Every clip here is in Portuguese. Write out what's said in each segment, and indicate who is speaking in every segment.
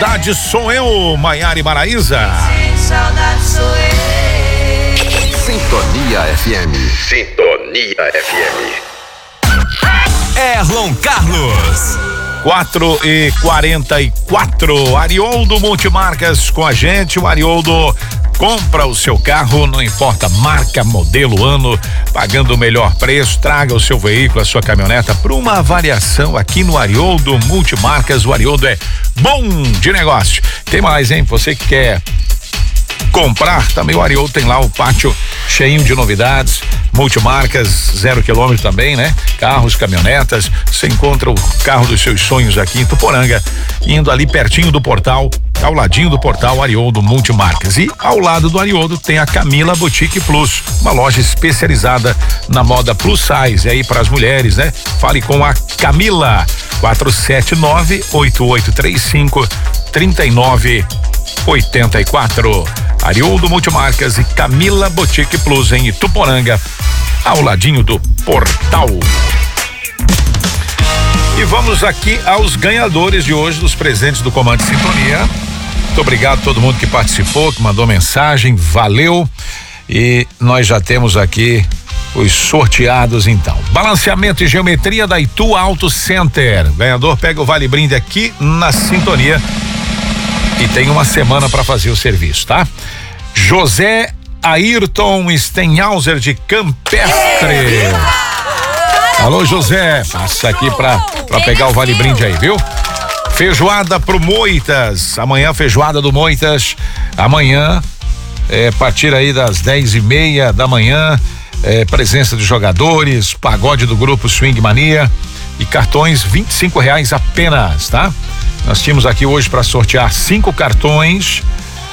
Speaker 1: Saudade sou eu, Maiara e Maraísa.
Speaker 2: Saudade sou eu.
Speaker 3: Sintonia FM. Sintonia FM.
Speaker 4: Erlon Carlos.
Speaker 1: 4h44. Arioldo Multimarcas com a gente. O Arioldo compra o seu carro, não importa marca, modelo, ano, pagando o melhor preço. Traga o seu veículo, a sua caminhoneta para uma avaliação aqui no Arioldo Multimarcas. O Arioldo é bom de negócio. Tem mais, hein? Você que quer comprar, também o Arioldo tem lá o pátio cheinho de novidades, multimarcas, 0 quilômetro também, né? Carros, caminhonetas, você encontra o carro dos seus sonhos aqui em Tuporanga, indo ali pertinho do portal, ao ladinho do portal Arioldo Multimarcas. E ao lado do Arioldo tem a Camila Boutique Plus, uma loja especializada na moda plus size, e aí para as mulheres, né? Fale com a Camila, 479-8835-3984. Arioldo Multimarcas e Camila Boutique Plus em Ituporanga, ao ladinho do portal. E vamos aqui aos ganhadores de hoje dos presentes do Comando Sintonia. Muito obrigado a todo mundo que participou, que mandou mensagem, valeu. E nós já temos aqui os sorteados então. Balanceamento e geometria da Itu Auto Center. O ganhador pega o Vale Brinde aqui na Sintonia e tem uma semana para fazer o serviço, tá? José Ayrton Stenhauser de Campestre. Alô, José, passa aqui pra pegar o Vale Brinde aí, viu? Feijoada pro Moitas, amanhã feijoada do Moitas, amanhã, a partir aí das 10:30 da manhã, presença de jogadores, pagode do grupo Swing Mania e cartões R$25 apenas, tá? Nós tínhamos aqui hoje para sortear 5 cartões.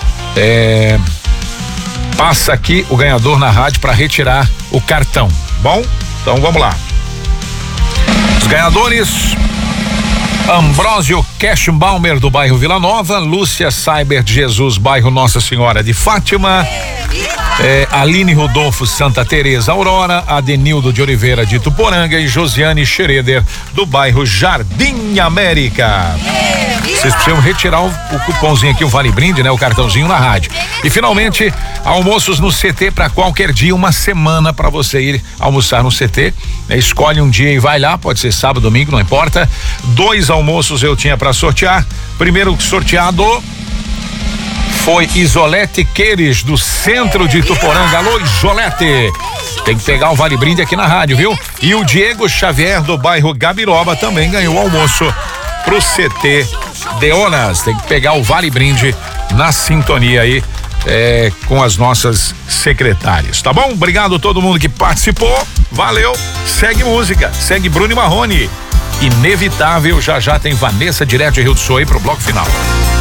Speaker 1: Passa aqui o ganhador na rádio para retirar o cartão. Bom, então vamos lá. Os ganhadores: Ambrósio Keschbaumer do bairro Vila Nova, Lúcia Cyber de Jesus, bairro Nossa Senhora de Fátima, Aline Rodolfo Santa Teresa Aurora, Adenildo de Oliveira de Ituporanga e Josiane Schroeder do bairro Jardim América. Vocês precisam retirar o cupomzinho aqui, o Vale Brinde, né? O cartãozinho na rádio. E finalmente, almoços no CT para qualquer dia, uma semana para você ir almoçar no CT. Escolhe um dia e vai lá, pode ser sábado, domingo, não importa. 2 almoços eu tinha para sortear. Primeiro sorteado foi Isolete Queires, do centro de Ituporanga. Alô, Isolete! Tem que pegar o Vale Brinde aqui na rádio, viu? E o Diego Xavier, do bairro Gabiroba, também ganhou o almoço pro CT Deonas. Tem que pegar o Vale Brinde na sintonia aí, com as nossas secretárias, tá bom? Obrigado a todo mundo que participou, valeu. Segue música, segue Bruno e Marrone. Inevitável, já tem Vanessa direto de Rio do Sul aí pro bloco final.